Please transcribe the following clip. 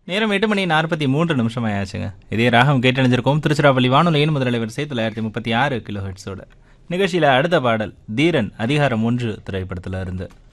நேரம் 8:43 ஆயாச்சுங்க. இதே ராகம் கேட்டணிஞ்சிருக்கோம். திருச்சிராப்பள்ளி வானொலியின் முதல் வரிசை 936 கிலோ ஹெர்ட்ஸோட நிகழ்ச்சியில் அடுத்த பாடல் தீரன் அதிகாரம் 1 திரைப்படத்தில் இருந்து.